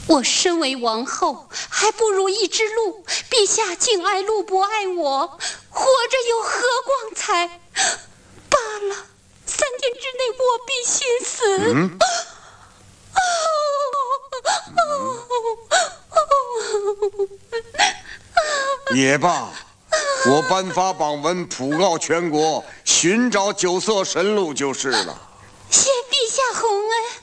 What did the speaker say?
我身为王后，还不如一只鹿。陛下竟爱鹿不爱我，活着有何光彩？罢了，3天之内我必心死。 也罢，我颁发榜文，普告全国，寻找9色神鹿就是了。 谢陛下洪恩。